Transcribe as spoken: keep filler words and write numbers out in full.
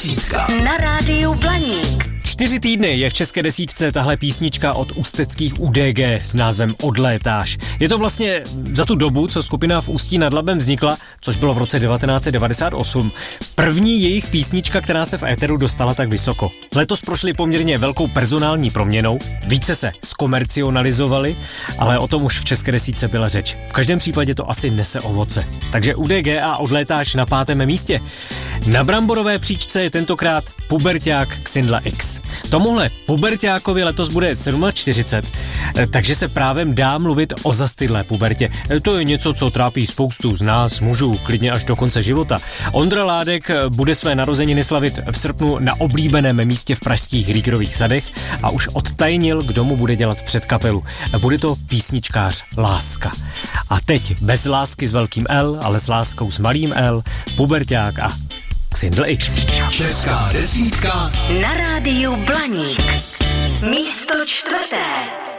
desítka na rádiu Blaník. Čtyři týdny je v české desítce tahle písnička od ústeckých U D G s názvem Odlétáš. Je to vlastně za tu dobu, co skupina v Ústí nad Labem vznikla, což bylo v roce devatenáct set devadesát osm, první jejich písnička, která se v éteru dostala tak vysoko. Letos prošli poměrně velkou personální proměnou, více se zkomercionalizovali, ale o tom už v české desítce byla řeč. V každém případě to asi nese ovoce. Takže U D G a Odlétáš na pátém místě. Na bramborové příčce je tentokrát puberťák Xindla X. Tomuhle puberťákovi letos bude čtyřicet sedm, takže se právem dá mluvit o zastydlé pubertě. To je něco, co trápí spoustu z nás, mužů, klidně až do konce života. Ondra Ládek bude své narozeniny slavit v srpnu na oblíbeném místě v pražských Rýgerových sadech a už odtajnil, kdo mu bude dělat předkapelu. Bude to písničkář Láska. A teď bez lásky s velkým L, ale s láskou s malým L, puberťák a Xindl X. Česká desítka na rádiu Blaník. Místo čtvrté.